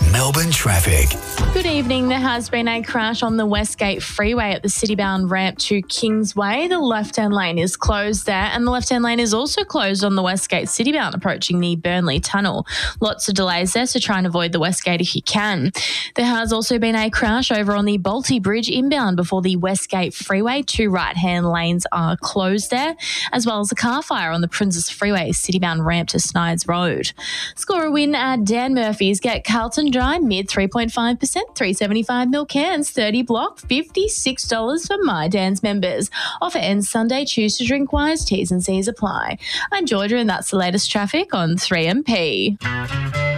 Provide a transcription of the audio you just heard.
Melbourne traffic. Good evening. There has been a crash on the Westgate Freeway at the Citybound ramp to Kingsway. The left-hand lane is closed there, and the left-hand lane is also closed on the Westgate Citybound approaching the Burnley Tunnel. Lots of delays there, so try and avoid the Westgate if you can. There has also been a crash over on the Balti Bridge inbound before the Westgate Freeway. 2 right-hand lanes are closed there, as well as a car fire on the Princes Freeway Citybound ramp to Snides Road. Score a win at Dan Murphy's. Get Carlton Dry mid 3.5%, 375 ml cans, 30 block, $56 for My Dan's members. Offer ends Sunday. Choose to drink wise. T's and C's apply. I'm Georgia, and that's the latest traffic on 3MP.